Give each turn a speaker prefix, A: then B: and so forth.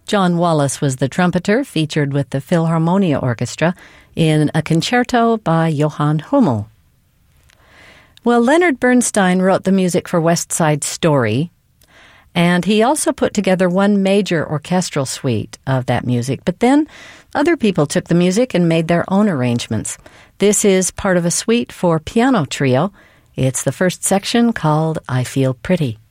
A: John Wallace was the trumpeter, featured with the Philharmonia Orchestra in a concerto by Johann Hummel. Well, Leonard Bernstein wrote the music for West Side Story, and he also put together one major orchestral suite of that music. But then other people took the music and made their own arrangements. This is part of a suite for piano trio. It's the first section called I Feel Pretty.